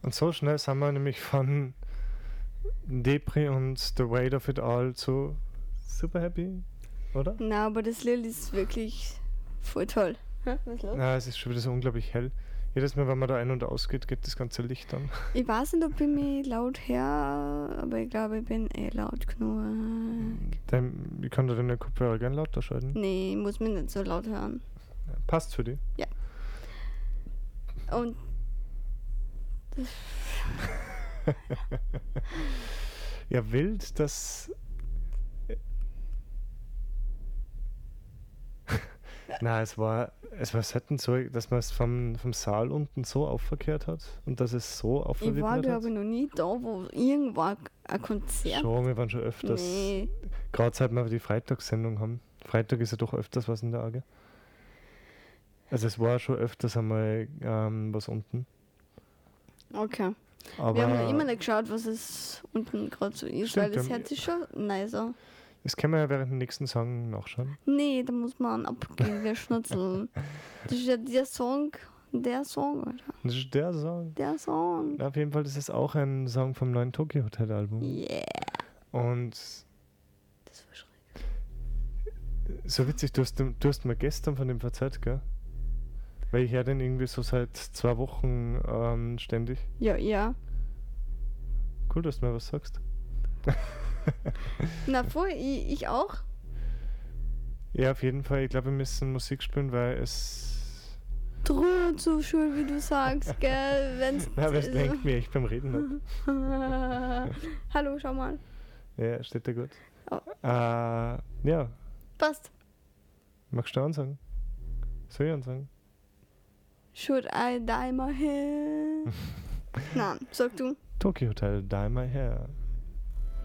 Und so schnell sind wir nämlich von Depri und The Weight of It All zu super happy, oder? Na, aber das Lied ist wirklich voll toll. Hä? Was ist los? Ja, es ist schon wieder so unglaublich hell. Jedes Mal, wenn man da ein- und ausgeht, geht das ganze Licht an. Ich weiß nicht, ob ich mich laut her, aber ich glaube, ich bin laut genug. Ich kann da deine Kopfhörer gerne lauter schalten. Nee, ich muss mich nicht so laut hören. Passt für dich. Und Ja, wild, dass. Nein, es war selten so, dass man es vom Saal unten so aufverkehrt hat und dass es so ich war, aufverwidmet hat. glaube ich, noch nie da, wo irgendwo ein Konzert. Schon, wir waren schon öfters. Nee. Gerade seit wir die Freitagssendung haben. Freitag ist ja doch öfters was in der AG. Also es war schon öfters einmal was unten. Okay. Aber Wir haben ja immer nicht geschaut, was es unten gerade so ist, Stimmt, weil das wir haben- hört sich schon nice an. das können wir ja während dem nächsten Song nachschauen. Nee, da muss man abgehen, wir schnutzeln. Das ist ja der Song, Alter. Das ist der Song. Der Song. Auf jeden Fall, das ist auch ein Song vom neuen Tokyo Hotel Album. Yeah. Und Das war schräg. so witzig, du hast mir gestern von dem verzeiht, gell? Weil ich höre den irgendwie so seit 2 Wochen ständig. Ja. Cool, dass du mir was sagst. Na voll, ich auch. Ja, auf jeden Fall. Ich glaube, wir müssen Musik spielen, weil es... Drüber so schön, wie du sagst, gell? Wenn's Na, aber es lenkt mich echt beim Reden ab. Hallo, schau mal. Ja, steht da gut. Oh. Ja, Passt. magst du ansagen? Soll ich ansagen? Should I dye my hair? Nein, sag du. Tokyo Hotel, Dye My Hair.